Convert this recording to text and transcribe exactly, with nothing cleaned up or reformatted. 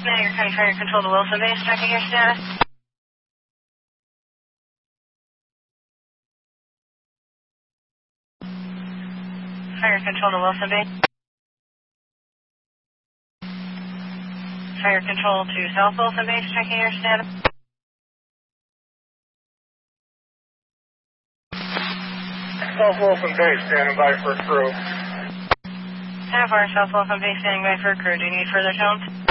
Niagara County Fire Control to Wilson Base, checking your status. Fire Control to Wilson Base. Fire Control to South Wilson Base, checking your status. South Wilson Base, standing by for a crew. Have our South Wilson Base standing by for a crew. Do you need further tones?